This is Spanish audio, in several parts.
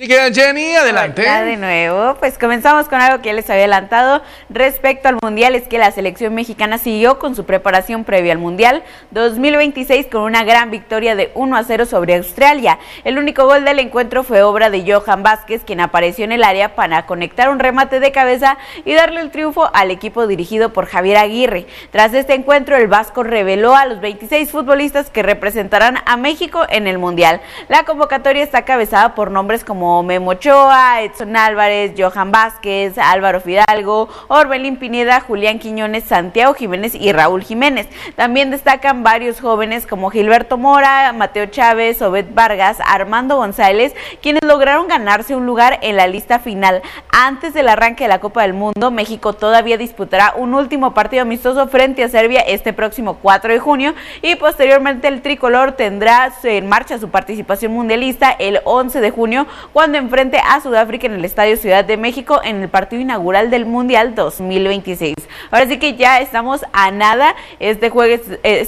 Mi querida Jenny, adelante. Hola de nuevo, pues comenzamos con algo que ya les había adelantado respecto al Mundial, es que la selección mexicana siguió con su preparación previa al Mundial 2026 con una gran victoria de 1-0 sobre Australia. El único gol del encuentro fue obra de Johan Vázquez, quien apareció en el área para conectar un remate de cabeza y darle el triunfo al equipo dirigido por Javier Aguirre. Tras este encuentro, el vasco reveló a los 26 futbolistas que representarán a México en el Mundial. La convocatoria está cabezada por nombres como Memo Ochoa, Edson Álvarez, Johan Vázquez, Álvaro Fidalgo, Orbelín Pineda, Julián Quiñones, Santiago Jiménez y Raúl Jiménez. También destacan varios jóvenes como Gilberto Mora, Mateo Chávez, Obed Vargas, Armando González, quienes lograron ganarse un lugar en la lista final. Antes del arranque de la Copa del Mundo, México todavía disputará un último partido amistoso frente a Serbia este próximo 4 de junio y posteriormente el tricolor tendrá en marcha su participación mundialista el 11 de junio cuando enfrente a Sudáfrica en el Estadio Ciudad de México en el partido inaugural del Mundial 2026. Ahora sí que ya estamos a nada. Este jueves,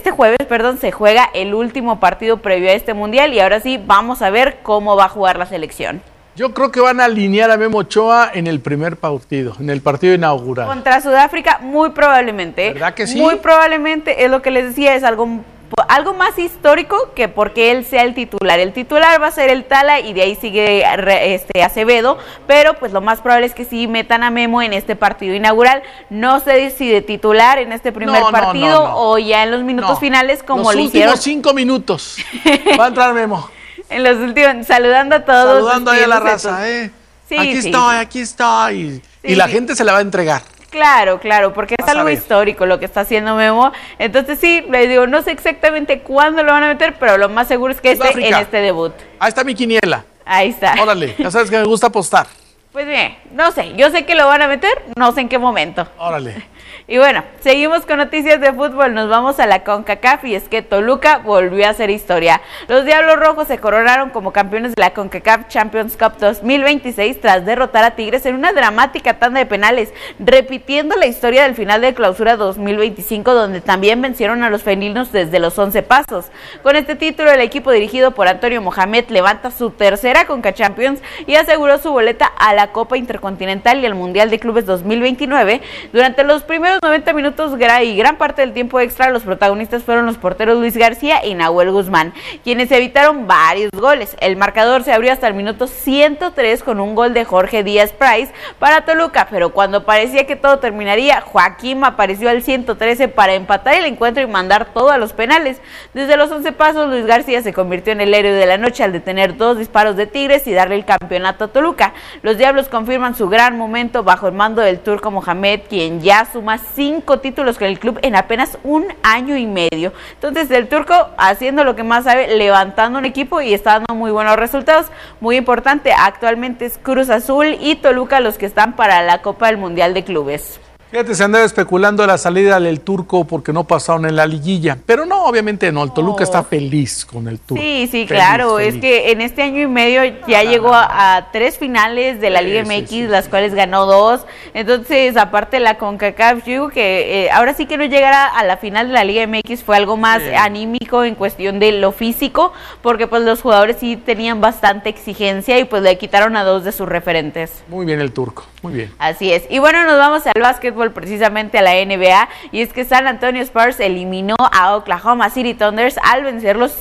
se juega el último partido previo a este Mundial y ahora sí vamos a ver cómo va a jugar la selección. Yo creo que van a alinear a Memo Ochoa en el primer partido, en el partido inaugural. Contra Sudáfrica, muy probablemente. ¿Verdad que sí? Muy probablemente, es lo que les decía, es algo más histórico que porque él sea el titular. El titular va a ser el Tala y de ahí sigue Acevedo, pero pues lo más probable es que sí metan a Memo en este partido inaugural. No sé si de titular en este primer partido o ya en los minutos finales como lo hicieron. Los últimos 5 minutos va a entrar Memo. En los últimos, saludando a todos. Saludando ahí a la raza, Sí, aquí estoy. Y la gente se la va a entregar. Claro, porque es algo histórico lo que está haciendo Memo. Entonces sí, les digo, no sé exactamente cuándo lo van a meter, pero lo más seguro es que esté en este debut. Ahí está mi quiniela. Ahí está. Órale, ya sabes que me gusta apostar. Pues bien, no sé, yo sé que lo van a meter, no sé en qué momento. Órale. Y bueno, seguimos con noticias de fútbol, nos vamos a la CONCACAF y es que Toluca volvió a hacer historia. Los Diablos Rojos se coronaron como campeones de la CONCACAF Champions Cup 2026 tras derrotar a Tigres en una dramática tanda de penales, repitiendo la historia del final de Clausura 2025 donde también vencieron a los felinos desde los 11 pasos. Con este título el equipo dirigido por Antonio Mohamed levanta su tercera CONCA Champions y aseguró su boleta a la Copa Intercontinental y al Mundial de Clubes 2029. Durante los primeros 90 minutos y gran parte del tiempo extra, los protagonistas fueron los porteros Luis García y Nahuel Guzmán, quienes evitaron varios goles. El marcador se abrió hasta el minuto 103 con un gol de Jorge Díaz Price para Toluca, pero cuando parecía que todo terminaría, Joaquín apareció al 113 para empatar el encuentro y mandar todo a los penales. Desde los 11 pasos, Luis García se convirtió en el héroe de la noche al detener 2 disparos de Tigres y darle el campeonato a Toluca. Los Diablos confirman su gran momento bajo el mando del turco Mohamed, quien ya suma 5 títulos con el club en apenas un año y medio. Entonces el turco haciendo lo que más sabe, levantando un equipo y está dando muy buenos resultados. Muy importante, actualmente es Cruz Azul y Toluca los que están para la Copa del Mundial de Clubes. Fíjate, se andaba especulando la salida del turco porque no pasaron en la liguilla, pero no, obviamente no, el Toluca está feliz con el turco. Sí, feliz, claro, feliz. Es que en este año y medio ya llegó a 3 finales de la Liga MX, las cuales ganó 2, entonces aparte la CONCACAF, yo digo que ahora sí que no llegar a la final de la Liga MX fue algo más anímico en cuestión de lo físico, porque pues los jugadores sí tenían bastante exigencia y pues le quitaron a 2 de sus referentes. Muy bien el turco, muy bien. Así es, y bueno, nos vamos al básquetbol, precisamente a la NBA, y es que San Antonio Spurs eliminó a Oklahoma City Thunders al vencerlos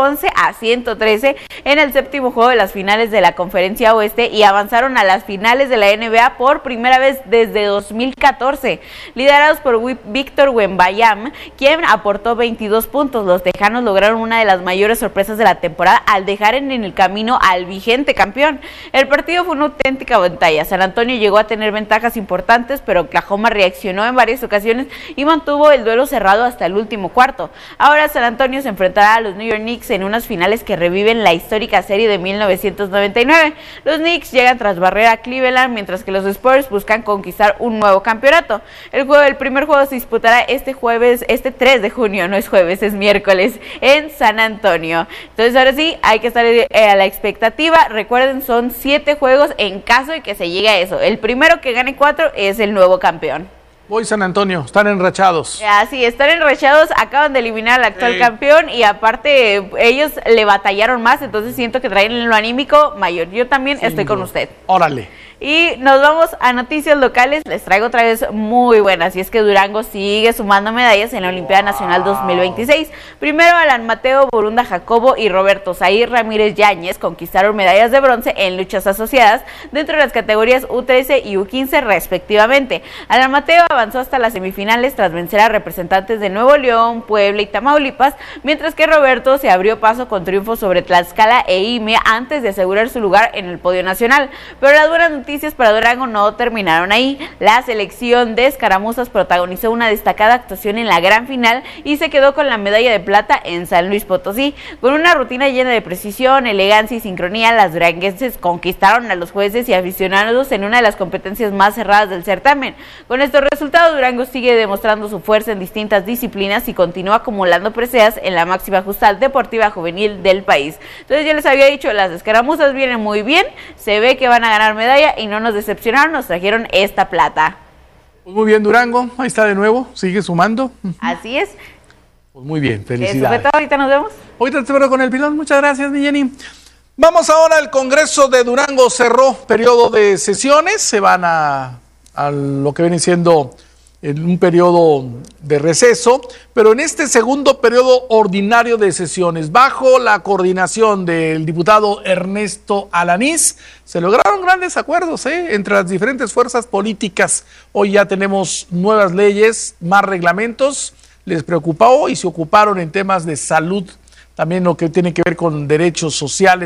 111-113 en el séptimo juego de las finales de la Conferencia Oeste y avanzaron a las finales de la NBA por primera vez desde 2014, liderados por Víctor Wembanyama, quien aportó 22 puntos. Los tejanos lograron una de las mayores sorpresas de la temporada al dejar en el camino al vigente campeón. El partido fue una auténtica batalla. San Antonio llegó a tener ventajas importantes, pero Oklahoma reaccionó en varias ocasiones y mantuvo el duelo cerrado hasta el último cuarto. Ahora San Antonio se enfrentará a los New York Knicks en unas finales que reviven la histórica serie de 1999. Los Knicks llegan tras barrer a Cleveland, mientras que los Spurs buscan conquistar un nuevo campeonato. El primer juego se disputará este 3 de junio, no es jueves, es miércoles, en San Antonio. Entonces ahora sí, hay que estar a la expectativa. Recuerden, son 7 juegos en caso de que se llegue a eso. El primero que gane 4 es el nuevo campeón. Voy San Antonio, están enrachados. Así, están enrachados, acaban de eliminar al actual campeón y aparte ellos le batallaron más, entonces siento que traen lo anímico mayor. Yo también estoy con usted. Órale. Y nos vamos a noticias locales, les traigo otra vez muy buenas, y es que Durango sigue sumando medallas en la Olimpiada Nacional 2026. Primero Alan Mateo Borunda Jacobo y Roberto Zahir Ramírez Yáñez conquistaron medallas de bronce en luchas asociadas dentro de las categorías U13 y U15 respectivamente. Alan Mateo avanzó hasta las semifinales tras vencer a representantes de Nuevo León, Puebla y Tamaulipas, mientras que Roberto se abrió paso con triunfos sobre Tlaxcala e IME antes de asegurar su lugar en el podio nacional. Pero las buenas noticias para Durango no terminaron ahí. La selección de escaramuzas protagonizó una destacada actuación en la gran final y se quedó con la medalla de plata en San Luis Potosí. Con una rutina llena de precisión, elegancia y sincronía, las duranguenses conquistaron a los jueces y aficionados en una de las competencias más cerradas del certamen. Con estos resultados, Durango sigue demostrando su fuerza en distintas disciplinas y continúa acumulando preseas en la máxima justa deportiva juvenil del país. Entonces, ya les había dicho, las escaramuzas vienen muy bien, se ve que van a ganar medalla y no nos decepcionaron, nos trajeron esta plata. Pues muy bien, Durango, ahí está de nuevo, sigue sumando. Así es. Pues muy bien, felicidades. Eso fue todo, ahorita nos vemos. Ahorita te veo con el pilón, muchas gracias, mi Jenny. Vamos ahora, el Congreso de Durango cerró periodo de sesiones, se van a lo que viene siendo en un periodo de receso, pero en este segundo periodo ordinario de sesiones, bajo la coordinación del diputado Ernesto Alanís, se lograron grandes acuerdos entre las diferentes fuerzas políticas. Hoy ya tenemos nuevas leyes, más reglamentos, les preocupó y se ocuparon en temas de salud, también lo que tiene que ver con derechos sociales.